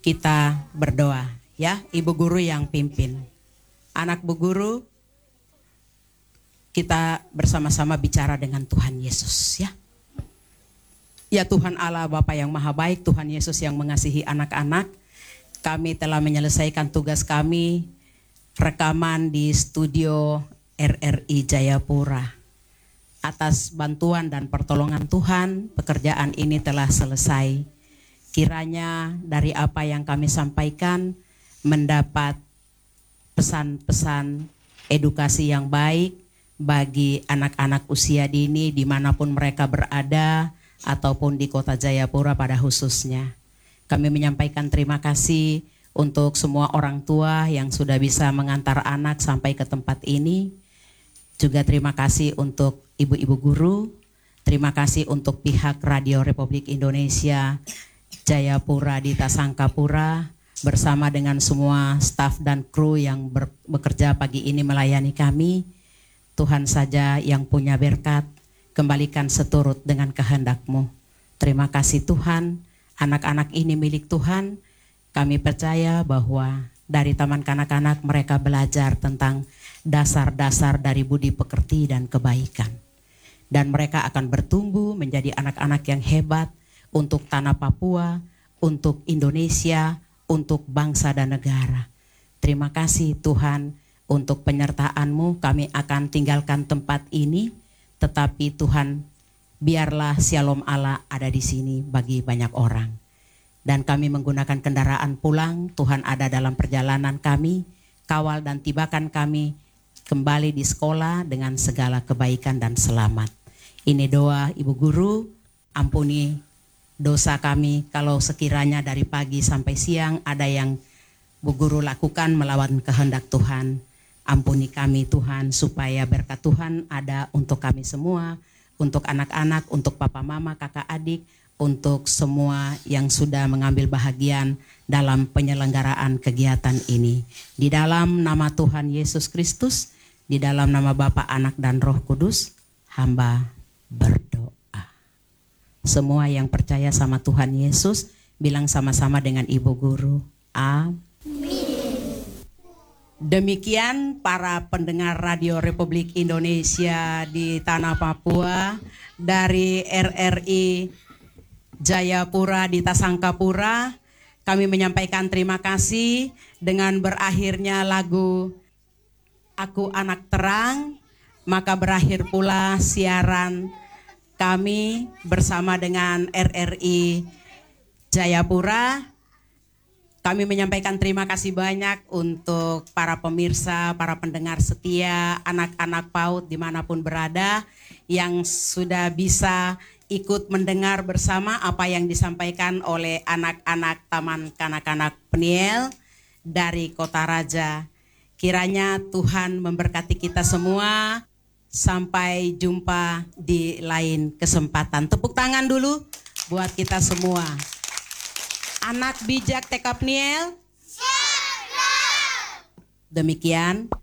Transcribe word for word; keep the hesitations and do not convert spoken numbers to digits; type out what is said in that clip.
kita berdoa ya. Ibu guru yang pimpin. Anak Bu Guru, kita bersama-sama bicara dengan Tuhan Yesus ya. Ya Tuhan Allah Bapa yang Maha Baik, Tuhan Yesus yang mengasihi anak-anak, kami telah menyelesaikan tugas kami rekaman di studio R R I Jayapura. Atas bantuan dan pertolongan Tuhan, pekerjaan ini telah selesai. Kiranya dari apa yang kami sampaikan mendapat pesan-pesan edukasi yang baik bagi anak-anak usia dini dimanapun mereka berada ataupun di kota Jayapura pada khususnya. Kami menyampaikan terima kasih untuk semua orang tua yang sudah bisa mengantar anak sampai ke tempat ini. Juga terima kasih untuk ibu-ibu guru, terima kasih untuk pihak Radio Republik Indonesia Jayapura di Tasangkapura bersama dengan semua staf dan kru yang ber, bekerja pagi ini melayani kami. Tuhan saja yang punya berkat, kembalikan seturut dengan kehendak-Mu. Terima kasih Tuhan, anak-anak ini milik Tuhan. Kami percaya bahwa dari taman kanak-kanak mereka belajar tentang dasar-dasar dari budi pekerti dan kebaikan. Dan mereka akan bertumbuh menjadi anak-anak yang hebat untuk tanah Papua, untuk Indonesia, untuk bangsa dan negara. Terima kasih Tuhan untuk penyertaan-Mu. Kami akan tinggalkan tempat ini, tetapi Tuhan biarlah Shalom Allah ada di sini bagi banyak orang. Dan kami menggunakan kendaraan pulang, Tuhan ada dalam perjalanan kami, kawal dan tibakan kami kembali di sekolah dengan segala kebaikan dan selamat. Ini doa Ibu Guru, ampuni dosa kami kalau sekiranya dari pagi sampai siang ada yang Bu Guru lakukan melawan kehendak Tuhan. Ampuni kami Tuhan supaya berkat Tuhan ada untuk kami semua, untuk anak-anak, untuk papa mama, kakak adik, untuk semua yang sudah mengambil bahagian dalam penyelenggaraan kegiatan ini. Di dalam nama Tuhan Yesus Kristus, di dalam nama Bapa, Anak, dan Roh Kudus, hamba berdoa. Semua yang percaya sama Tuhan Yesus, bilang sama-sama dengan Ibu Guru. Amin. Demikian para pendengar Radio Republik Indonesia di Tanah Papua dari R R I Jayapura di Tasangkapura. Kami menyampaikan terima kasih dengan berakhirnya lagu Aku Anak Terang, maka berakhir pula siaran kami bersama dengan R R I Jayapura. Kami menyampaikan terima kasih banyak untuk para pemirsa, para pendengar setia, anak-anak PAUD dimanapun berada yang sudah bisa ikut mendengar bersama apa yang disampaikan oleh anak-anak Taman Kanak-kanak Peniel dari Kota Raja. Kiranya Tuhan memberkati kita semua. Sampai jumpa di lain kesempatan. Tepuk tangan dulu buat kita semua. Anak bijak T K Peniel. Demikian.